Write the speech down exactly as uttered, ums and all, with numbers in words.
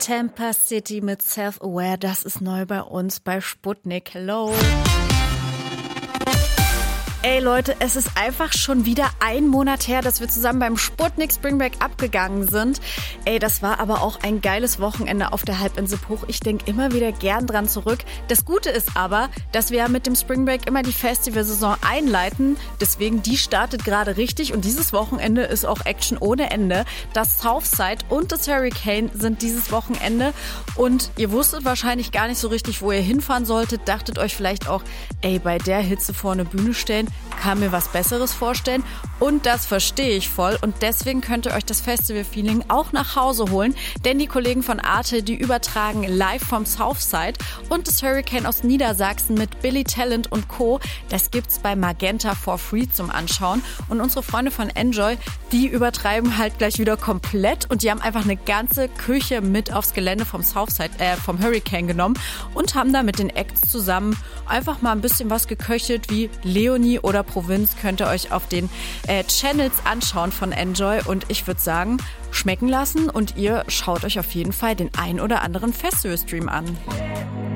Tampa City mit Self-Aware, das ist neu bei uns bei Sputnik. Hello. Ey Leute, es ist einfach schon wieder ein Monat her, dass wir zusammen beim Sputnik Spring Break abgegangen sind. Ey, das war aber auch ein geiles Wochenende auf der Halbinsel Bruch. Ich denke immer wieder gern dran zurück. Das Gute ist aber, dass wir mit dem Spring Break immer die Festivalsaison einleiten. Deswegen, die startet gerade richtig und dieses Wochenende ist auch Action ohne Ende. Das Southside und das Hurricane sind dieses Wochenende und ihr wusstet wahrscheinlich gar nicht so richtig, wo ihr hinfahren solltet. Dachtet euch vielleicht auch, ey, bei der Hitze vor eine Bühne stellen, kann mir was Besseres vorstellen und das verstehe ich voll und deswegen könnt ihr euch das Festival-Feeling auch nach Hause holen, denn die Kollegen von Arte, die übertragen live vom Southside und das Hurricane aus Niedersachsen mit Billy Talent und Co., das gibt's bei Magenta for free zum Anschauen und unsere Freunde von Enjoy, die übertreiben halt gleich wieder komplett und die haben einfach eine ganze Küche mit aufs Gelände vom Southside, äh, vom Hurricane genommen und haben da mit den Acts zusammen einfach mal ein bisschen was geköchelt wie Leonie oder Provinz könnt ihr euch auf den äh, Channels anschauen von Enjoy und ich würde sagen, schmecken lassen und ihr schaut euch auf jeden Fall den ein oder anderen Festivalstream an.